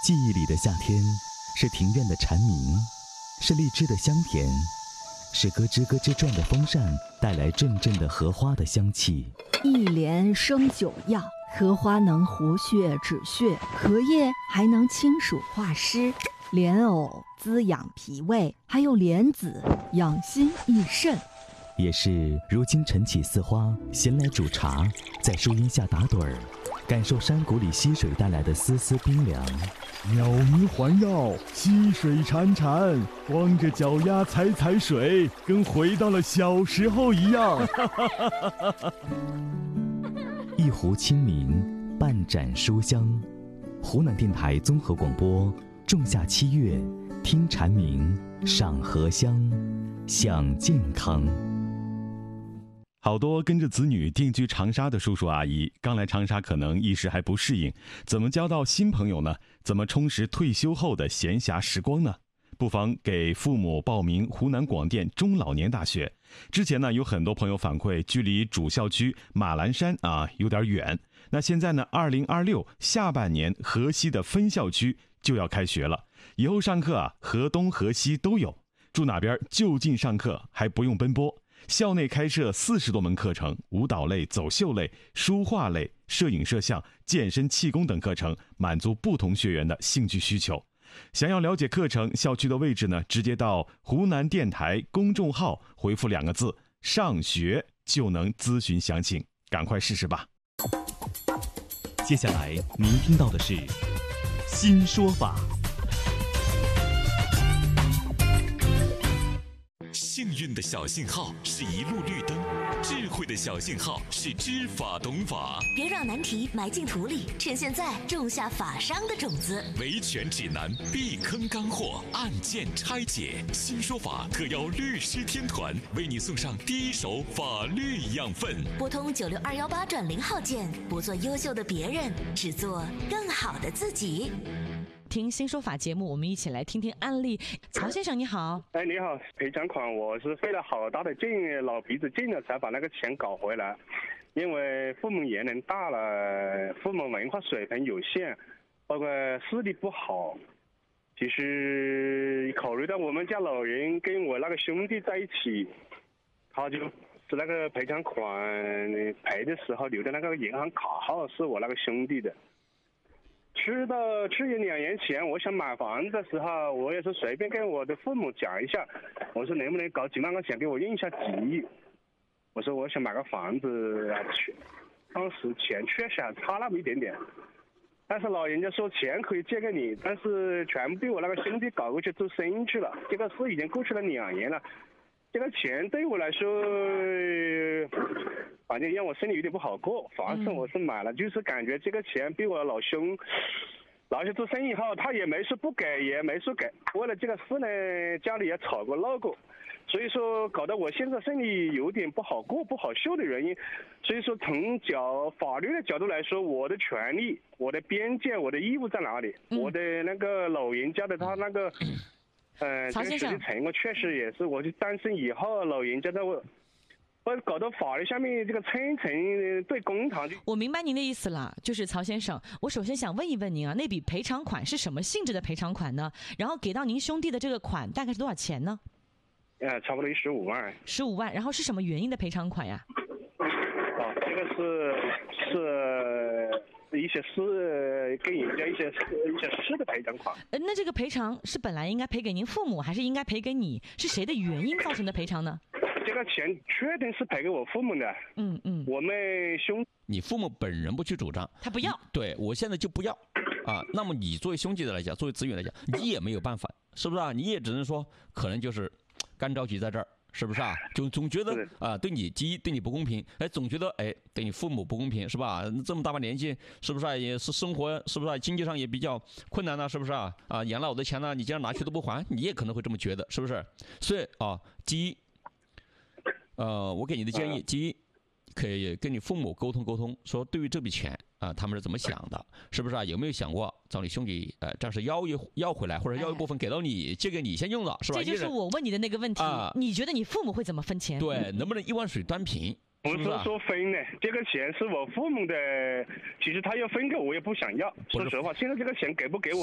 记忆里的夏天，是庭院的蝉鸣，是荔枝的香甜，是咯吱咯吱转的风扇带来阵阵的荷花的香气。 一莲生九药，荷花能活血止血，荷叶还能清暑化湿，莲藕滋养脾胃，还有莲子养心益肾。 也是如今晨起似花，闲来煮茶，在树荫下打盹儿，感受山谷里溪水带来的丝丝冰凉。 鸟儿环绕，溪水潺潺，光着脚丫踩踩水，跟回到了小时候一样。 一壶清明，半盏书香。湖南电台综合广播，仲夏7月，听蝉鸣，赏荷香，享健康。 好多跟着子女定居长沙的叔叔阿姨，刚来长沙可能一时还不适应，怎么交到新朋友呢？怎么充实退休后的闲暇时光呢？不妨给父母报名湖南广电中老年大学。之前呢，有很多朋友反馈，距离主校区马栏山有点远。那现在呢，2026下半年河西的分校区就要开学了，以后上课河东河西都有，住哪边就近上课，还不用奔波。校内开设40多门课程，舞蹈类、走秀类、书画类、摄影摄像、健身气功等课程，满足不同学员的兴趣需求。想要了解课程、校区的位置呢，直接到湖南电台公众号回复2个字“上学”就能咨询详情，赶快试试吧。 接下来您听到的是新说法。 幸运的小信号是一路绿灯，智慧的小信号是知法懂法。 别让难题埋进土里，趁现在种下法商的种子。 维权指南，避坑干货，案件拆解。新说法特邀律师天团为你送上第一手法律养分。 拨通96218转0号键，不做优秀的别人，只做更好的自己。 听新说法节目，我们一起来听听案例。曹先生你好。 你好，赔偿款我是费了好大的劲，老鼻子劲了才把那个钱搞回来。因为父母年龄大了，父母文化水平有限，包括视力不好。其实考虑到我们家老人跟我那个兄弟在一起，他就是那个赔偿款赔的时候留的那个银行卡号是我那个兄弟的。去年2年前，我想买房子的时候，我也是随便跟我的父母讲一下，我说能不能搞几万块钱给我用一下几亿？我说我想买个房子当时钱确实还差那么一点点，但是老人家说钱可以借给你，但是全部被我那个兄弟搞过去做生意去了。这个事已经过去了2年了，这个钱对我来说，反正让我心里有点不好过。房子我是买了，就是感觉这个钱被我老兄拿去做生意以后，他也没说不给，也没说给。为了这个事呢，家里也吵过闹过，所以说搞得我现在心里有点不好过、不好受的原因。所以说从法律的角度来说，我的权利、我的边界、我的义务在哪里？我的那个老人家的他那个。 曹先生， 我确实也是，我就担心以后老人家在我搞到法律下面这个层对公堂。 我明白您的意思了，就是曹先生，我首先想问一问您那笔赔偿款是什么性质的赔偿款呢？然后给到您兄弟的这个款大概是多少钱呢？ 差不多15万。 15万，然后是什么原因的赔偿款呀？ 这个是一些事跟人家一些事的赔偿款。 那这个赔偿是本来应该赔给您父母，还是应该赔给你？是谁的原因造成的赔偿呢？ 这个钱确定是赔给我父母的。我们你父母本人不去主张， 他不要。 对，我现在就不要那么你作为兄弟的来讲，作为子女来讲，你也没有办法，是不是你也只能说，可能就是干着急在这儿。是不是总觉得对你第一对你不公平，总觉得对你父母不公平，是吧？这么大把年纪，是不是也是生活，是不是经济上也比较困难呢？是不是养老的钱呢，你既然拿去都不还，你也可能会这么觉得，是不是？所以第一，我给你的建议，第一，可以跟你父母沟通，说对于这笔钱他们是怎么想的？是不是有没有想过找你兄弟暂时要回来，或者要一部分给到你，借给你先用了，是吧？ 这就是我问你的那个问题你觉得你父母会怎么分钱？ 对，能不能一碗水端平？ 不是说分呢，这个钱是我父母的，其实他要分给我也不想要。说实话，现在这个钱给不给我？